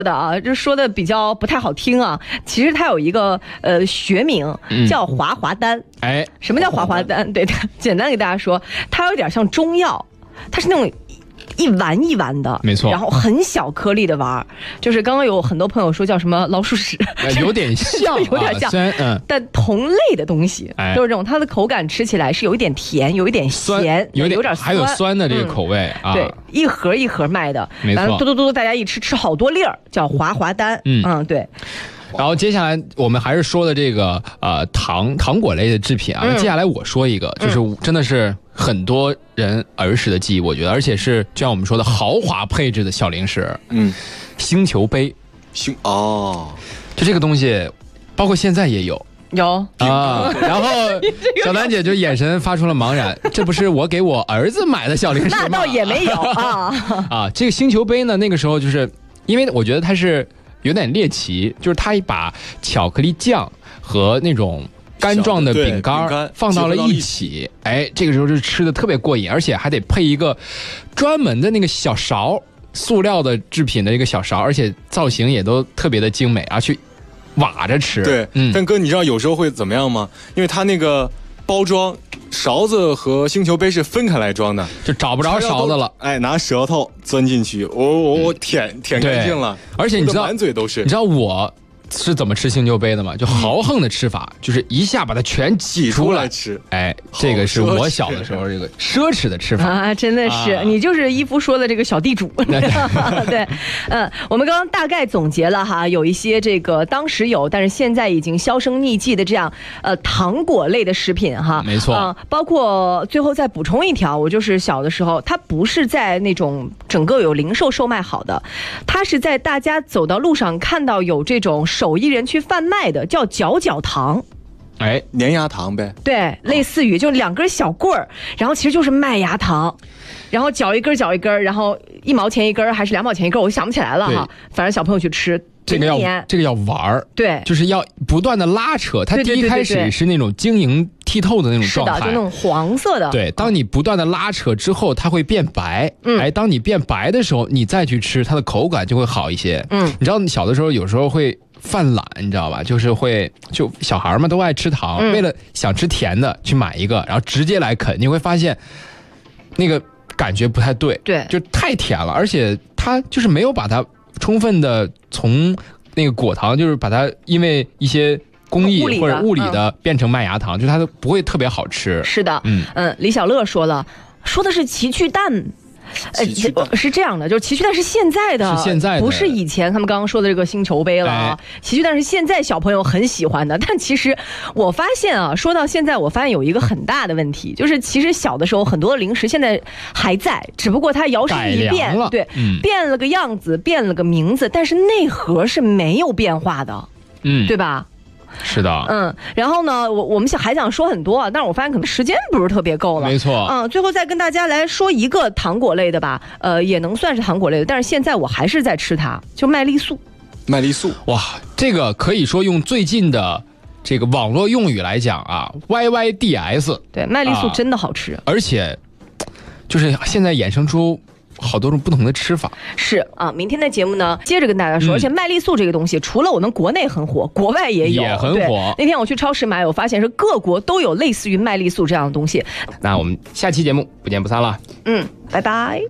的啊，这说的比较不太好听啊。其实它有一个学名叫华华丹。 哎， 什么叫华华丹？对，简单给大家说，它有点像中药，它是那种一丸一丸的， 没错， 然后很小颗粒的丸，就是刚刚有很多朋友说叫什么老鼠屎， 有点像， 有点像，但同类的东西都是这种，它的口感吃起来是有一点甜，有一点咸，有点酸， 还有酸的这个口味啊。 对，一盒一盒卖的， 没错， 嘟嘟嘟，大家一吃好多粒儿，叫华华丹。对。 然后接下来我们还是说的这个糖果类的制品啊。接下来我说一个，就是真的是很多人儿时的记忆，我觉得，而且是就像我们说的豪华配置的小零食。星球杯。就这个东西，包括现在也有啊。然后小丹姐就眼神发出了茫然，这不是我给我儿子买的小零食吗？ 那倒也没有啊。 这个星球杯呢，那个时候就是因为我觉得它是有点猎奇，就是他把巧克力酱和那种干状的饼干放到了一起，这个时候就吃的特别过瘾，而且还得配一个专门的那个小勺，塑料的制品的一个小勺，而且造型也都特别的精美啊，去挖着吃。 对，但哥，你知道有时候会怎么样吗？因为它那个包装勺子和星球杯是分开来装的， 就找不着勺子了。 拿舌头钻进去，我舔干净了。 而且你知道， 满嘴都是。 你知道我是怎么吃星球杯的吗？就豪横的吃法，就是一下把它全挤出来吃。 这个是我小的时候这个奢侈的吃法啊，真的是，你就是伊芙说的这个小地主。对，我们刚刚大概总结了哈，有一些这个当时有，但是现在已经销声匿迹的这样糖果类的食品哈， 没错。 包括最后再补充一条，我就是小的时候，它不是在那种整个有零售售卖好的，它是在大家走到路上看到有这种手艺人去贩卖的，叫嚼嚼糖。 粘牙糖呗。 对，类似于就2根小棍儿，然后其实就是麦芽糖，然后嚼一根嚼一根，然后1毛钱一根还是2毛钱一根，我就想不起来了哈。反正小朋友去吃。 这个要玩儿， 对， 就是要不断的拉扯。它第一开始是那种晶莹剔透的那种状态， 是的，就那种黄色的。 对，当你不断的拉扯之后，它会变白。当你变白的时候，你再去吃，它的口感就会好一些。你知道，小的时候有时候会犯懒，你知道吧？就是就小孩嘛都爱吃糖，为了想吃甜的去买一个，然后直接来啃，你会发现那个感觉不太对，就太甜了，而且它就是没有把它充分的从那个果糖，就是把它因为一些工艺或者物理的变成麦芽糖，就它都不会特别好吃。 是的，李小乐说的是奇趣蛋。是这样的，就是奇趣蛋是现在的，不是以前他们刚刚说的这个星球杯了啊。奇趣蛋是现在小朋友很喜欢的，但其实我发现啊，说到现在，我发现有一个很大的问题，就是其实小的时候很多零食现在还在，只不过它摇身一变，对，变了个样子，变了个名字，但是内核是没有变化的，对吧？ 是的， 然后呢，我们还想说很多啊，但是我发现可能时间不是特别够了。 没错， 最后再跟大家来说一个糖果类的吧，也能算是糖果类的，但是现在我还是在吃它，就麦丽素。 麦丽素， 哇，这个可以说用最近的这个网络用语来讲啊 ，YYDS。 对，麦丽素真的好吃， 而且就是现在衍生出好多种不同的吃法。 是啊，明天的节目呢，接着跟大家说，而且麦丽素这个东西，除了我们国内很火，国外也很火。 那天我去超市买，我发现是各国都有类似于麦丽素这样的东西。 那我们下期节目不见不散了。 拜拜。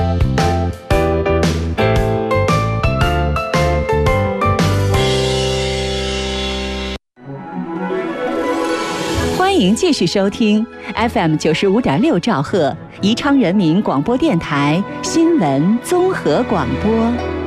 欢迎继续收听 FM 95.6兆赫，宜昌人民广播电台新闻综合广播。